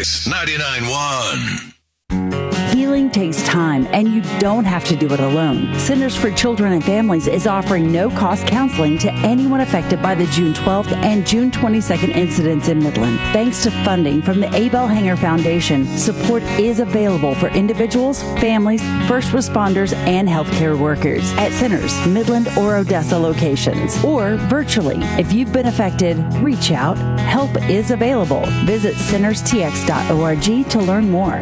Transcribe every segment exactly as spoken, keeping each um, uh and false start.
ninety-nine point one. Healing takes time, and you don't have to do it alone. Centers for Children and Families is offering no-cost counseling to anyone affected by the June twelfth and June twenty-second incidents in Midland. Thanks to funding from the Abel Hanger Foundation, support is available for individuals, families, first responders, and healthcare workers at centers, Midland or Odessa locations, or virtually. If you've been affected, reach out. Help is available. Visit centers t x dot org to learn more.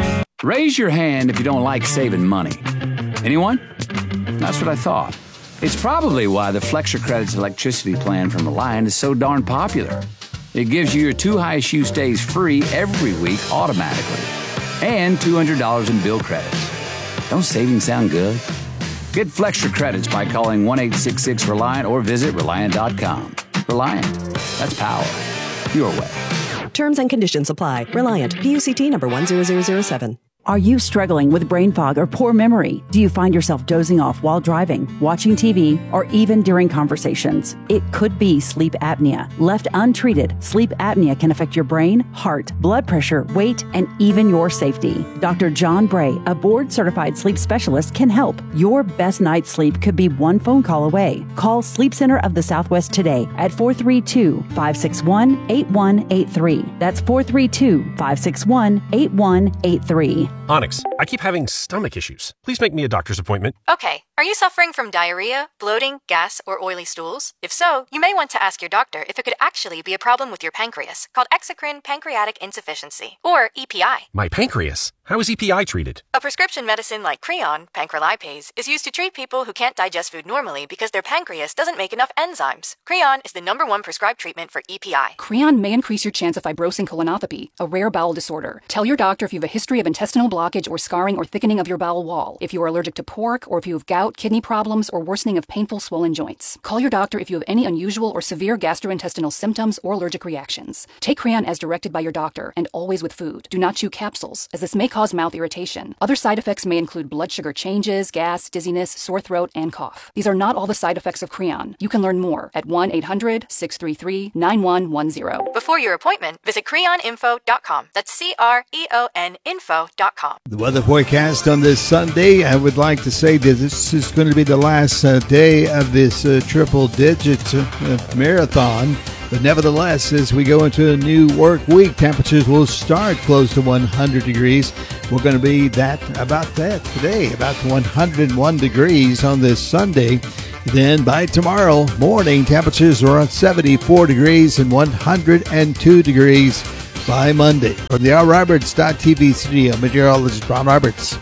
Raise your hand if you don't like saving money. Anyone? That's what I thought. It's probably why the Flexure Credits electricity plan from Reliant is so darn popular. It gives you your two highest use days free every week automatically, and two hundred dollars in bill credits. Don't savings sound good? Get Flexure Credits by calling one eight six six Reliant or visit Reliant dot com. Reliant. That's power. Your way. Terms and conditions apply. Reliant. P U C T number one zero zero zero seven. Are you struggling with brain fog or poor memory? Do you find yourself dozing off while driving, watching T V, or even during conversations? It could be sleep apnea. Left untreated, sleep apnea can affect your brain, heart, blood pressure, weight, and even your safety. Doctor John Bray, a board-certified sleep specialist, can help. Your best night's sleep could be one phone call away. Call Sleep Center of the Southwest today at four three two, five six one, eight one eight three. That's four three two, five six one, eight one eight three. Onyx, I keep having stomach issues. Please make me a doctor's appointment. Okay. Are you suffering from diarrhea, bloating, gas, or oily stools? If so, you may want to ask your doctor if it could actually be a problem with your pancreas, called exocrine pancreatic insufficiency, or E P I. My pancreas? How is E P I treated? A prescription medicine like Creon, pancrelipase, is used to treat people who can't digest food normally because their pancreas doesn't make enough enzymes. Creon is the number one prescribed treatment for E P I. Creon may increase your chance of fibrosing colonopathy, a rare bowel disorder. Tell your doctor if you have a history of intestinal blockage or scarring or thickening of your bowel wall, if you are allergic to pork, or if you have gout, kidney problems, or worsening of painful swollen joints. Call your doctor if you have any unusual or severe gastrointestinal symptoms or allergic reactions. Take Creon as directed by your doctor, and always with food. Do not chew capsules, as this may cause mouth irritation. Other side effects may include blood sugar changes, gas, dizziness, sore throat, and cough. These are not all the side effects of Creon. You can learn more at one eight hundred, six three three, nine one one zero. Before your appointment, visit creon info dot com. That's C R E O N info dot com. The weather forecast on this Sunday, I would like to say that this is going to be the last uh, day of this uh, triple-digit uh, marathon. But nevertheless, as we go into a new work week, temperatures will start close to one hundred degrees. We're going to be that about that today, about one hundred one degrees on this Sunday. Then by tomorrow morning, temperatures are at seventy-four degrees and one hundred two degrees by Monday. From the Al Roberts dot T V studio, meteorologist Ron Roberts.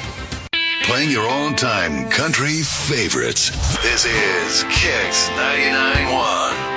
Playing your on-time country favorites. This is Kicks ninety-nine point one.